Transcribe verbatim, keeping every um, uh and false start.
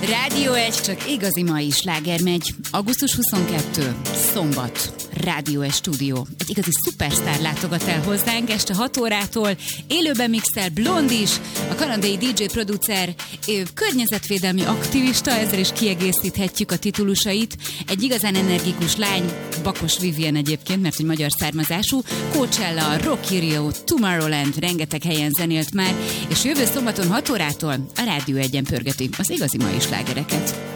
Rádió egy, csak igazi mai sláger megy. augusztus huszonkettő, szombat. Rádió egy stúdió. Egy igazi szupersztár látogat el hozzánk este hat órától. Élőben mixel Blondis, a kanadai dé dzsé producer, környezetvédelmi aktivista, ezzel is kiegészíthetjük a titulusait. Egy igazán energikus lány, Bakos Vivien egyébként, mert hogy magyar származású, Coachella, Rock in Rio, Tomorrowland, rengeteg helyen zenélt már, és jövő szombaton hat órától a Rádió egyen pörgeti az igazi mai slágereket.